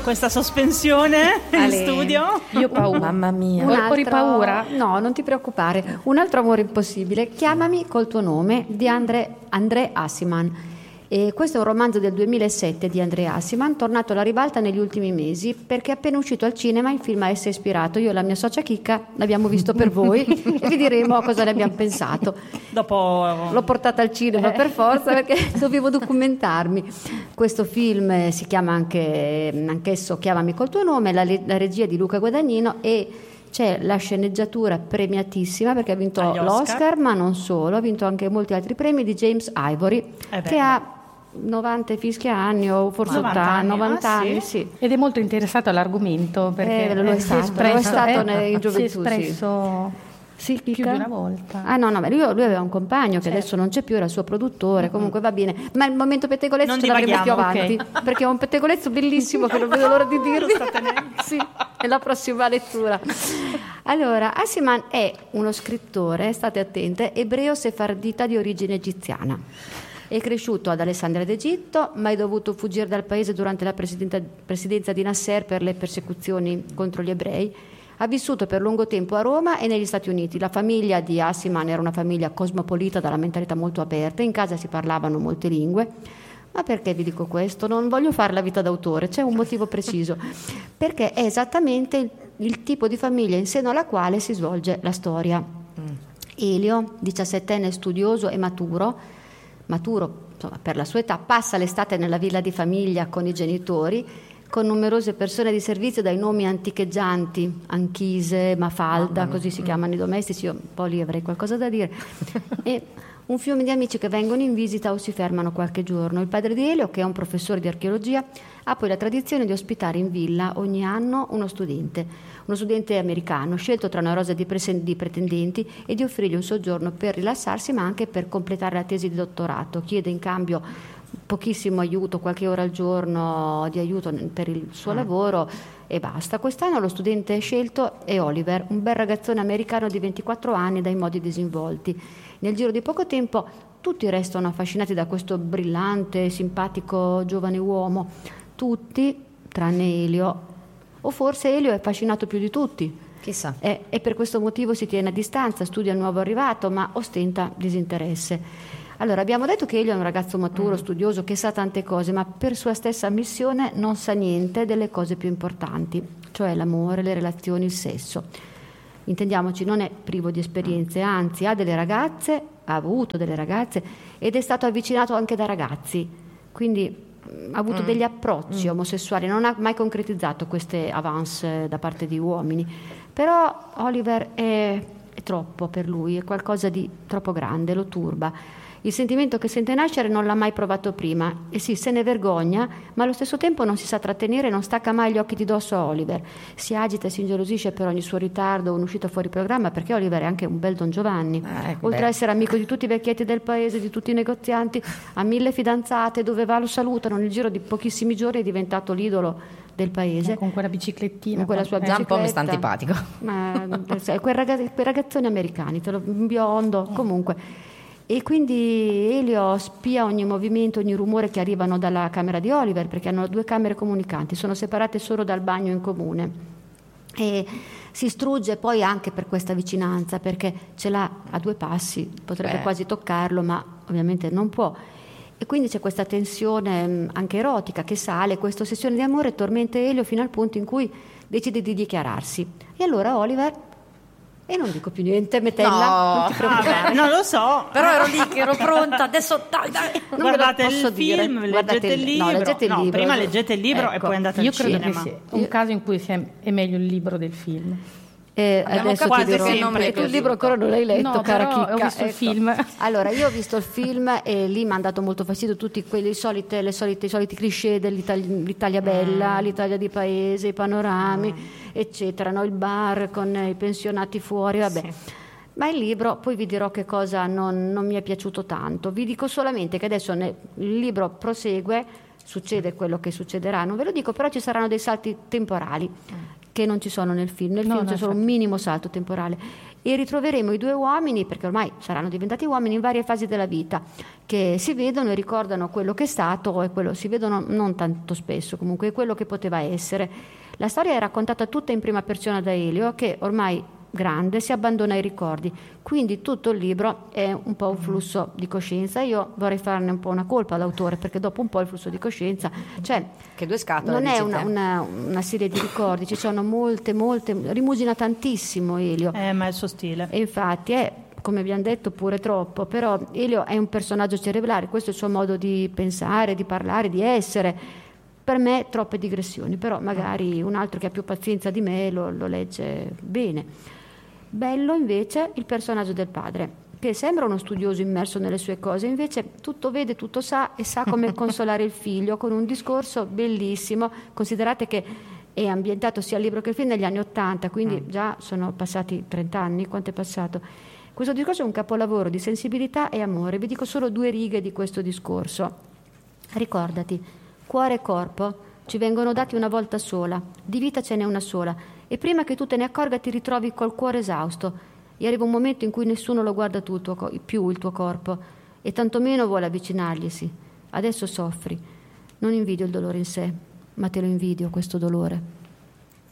questa sospensione in studio. Io ho paura. Mamma mia. Ho paura? No, non ti preoccupare. Un altro amore impossibile, Chiamami col tuo nome, di André Assiman. E questo è un romanzo del 2007 di André Assiman, tornato alla ribalta negli ultimi mesi perché è appena uscito al cinema il film a esse è ispirato. Io e la mia socia Chicca l'abbiamo visto per voi e vi diremo cosa ne abbiamo pensato. Dopo l'ho portata al cinema per forza perché dovevo documentarmi. Questo film si chiama anch'esso Chiamami col tuo nome, la regia di Luca Guadagnino, e c'è la sceneggiatura premiatissima perché ha vinto l'Oscar, ma non solo, ha vinto anche molti altri premi, di James Ivory, che ha 90 fischia anni o forse 90 anni, sì. Ed è molto interessato all'argomento perché lo è stato in gioventù, si è espresso più di una volta. No, ma lui aveva un compagno che adesso non c'è più, era il suo produttore, comunque va bene, ma il momento pettegolezzo ce l'avremo più avanti, perché ho un pettegolezzo bellissimo che non vedo l'ora di dirvi. Sì, è la prossima lettura. Allora, Assiman è uno scrittore, state attente, ebreo sefardita di origine egiziana. È cresciuto ad Alessandria d'Egitto, ma è dovuto fuggire dal paese durante la presidenza di Nasser per le persecuzioni contro gli ebrei. Ha vissuto per lungo tempo a Roma e negli Stati Uniti. La famiglia di Assiman era una famiglia cosmopolita, dalla mentalità molto aperta, in casa si parlavano molte lingue. Ma perché vi dico questo? Non voglio fare la vita d'autore, c'è un motivo preciso, perché è esattamente il tipo di famiglia in seno alla quale si svolge la storia. Elio, 17enne studioso e maturo, insomma, per la sua età, passa l'estate nella villa di famiglia con i genitori, con numerose persone di servizio dai nomi anticheggianti, Anchise, Mafalda, così si chiamano i domestici. Io un po' lì avrei qualcosa da dire. E un fiume di amici che vengono in visita o si fermano qualche giorno. Il padre di Elio, che è un professore di archeologia, ha poi la tradizione di ospitare in villa ogni anno uno studente americano, scelto tra una rosa di pretendenti, e di offrirgli un soggiorno per rilassarsi, ma anche per completare la tesi di dottorato. Chiede in cambio pochissimo aiuto, qualche ora al giorno di aiuto per il suo lavoro e basta. Quest'anno lo studente scelto è Oliver, un bel ragazzone americano di 24 anni dai modi disinvolti. Nel giro di poco tempo tutti restano affascinati da questo brillante, simpatico giovane uomo, tutti tranne Elio, o forse Elio è affascinato più di tutti. Chissà. E per questo motivo si tiene a distanza, studia il nuovo arrivato, ma ostenta disinteresse. Allora, abbiamo detto che Elio è un ragazzo maturo, studioso, che sa tante cose, ma per sua stessa ammissione non sa niente delle cose più importanti, cioè l'amore, le relazioni, il sesso. Intendiamoci, non è privo di esperienze, anzi ha avuto delle ragazze ed è stato avvicinato anche da ragazzi, quindi ha avuto degli approcci omosessuali, non ha mai concretizzato queste avance da parte di uomini. Però Oliver è troppo per lui, è qualcosa di troppo grande, lo turba. Il sentimento che sente nascere non l'ha mai provato prima e sì, se ne vergogna, ma allo stesso tempo non si sa trattenere e non stacca mai gli occhi di dosso a Oliver. Si agita e si ingelosisce per ogni suo ritardo o un'uscita fuori programma, perché Oliver è anche un bel Don Giovanni. Oltre a essere amico di tutti i vecchietti del paese, di tutti i negozianti, ha 1000 fidanzate, dove va lo salutano. Nel giro di pochissimi giorni è diventato l'idolo del paese. Con quella biciclettina. Con quella sua già bicicletta. un po' mi sta antipatico. Quei ragazzoni americani, un biondo, comunque. E quindi Elio spia ogni movimento, ogni rumore che arrivano dalla camera di Oliver, perché hanno 2 camere comunicanti, sono separate solo dal bagno in comune. E si strugge poi anche per questa vicinanza, perché ce l'ha a 2 passi, potrebbe quasi toccarlo, ma ovviamente non può. E quindi c'è questa tensione anche erotica che sale, questa ossessione di amore tormenta Elio fino al punto in cui decide di dichiararsi. E allora Oliver... E non dico più niente, Metella, non ti preoccupare. Non lo so, però ero lì che ero pronta, adesso dai. Non guardate il film, leggete il libro. No, leggete il libro. Prima leggete il libro e poi andate al cinema. Io credo che sia un caso in cui è meglio il libro del film. Adesso ti dirò, che non perché tu il libro ancora non l'hai letto, no, cara però Chicca. ho visto il film. Allora, io ho visto il film e lì mi ha dato molto fastidio tutti i soliti cliché dell'Italia bella, l'Italia di paese, i panorami, eccetera, no? Il bar con i pensionati fuori, vabbè. Sì. Ma il libro, poi vi dirò che cosa non mi è piaciuto tanto. Vi dico solamente che adesso il libro prosegue, succede quello che succederà, non ve lo dico, però ci saranno dei salti temporali che non ci sono nel film. Nel film c'è solo un minimo salto temporale e ritroveremo i due uomini, perché ormai saranno diventati uomini, in varie fasi della vita, che si vedono e ricordano quello che è stato e quello si vedono non tanto spesso, comunque quello che poteva essere. La storia è raccontata tutta in prima persona da Elio, che ormai grande si abbandona ai ricordi, quindi tutto il libro è un po' un flusso di coscienza. Io vorrei farne un po' una colpa all'autore, perché dopo un po' il flusso di coscienza, cioè che due scatole, non è una serie di ricordi, ci sono molte, rimusina tantissimo Elio, ma è il suo stile, e infatti è, come abbiamo detto, pure troppo, però Elio è un personaggio cerebrale, questo è il suo modo di pensare, di parlare, di essere. Per me troppe digressioni, però magari un altro che ha più pazienza di me lo legge bene. Bello invece il personaggio del padre, che sembra uno studioso immerso nelle sue cose, invece tutto vede, tutto sa e sa come consolare il figlio con un discorso bellissimo. Considerate che è ambientato sia il libro che il film negli anni '80, quindi già sono passati 30 anni, quanto è passato? Questo discorso è un capolavoro di sensibilità e amore. Vi dico solo 2 righe di questo discorso. Ricordati, cuore e corpo ci vengono dati una volta sola, di vita ce n'è una sola, e prima che tu te ne accorga ti ritrovi col cuore esausto, e arriva un momento in cui nessuno lo guarda più il tuo corpo, e tantomeno vuole avvicinarglisi. Adesso soffri. Non invidio il dolore in sé, ma te lo invidio questo dolore.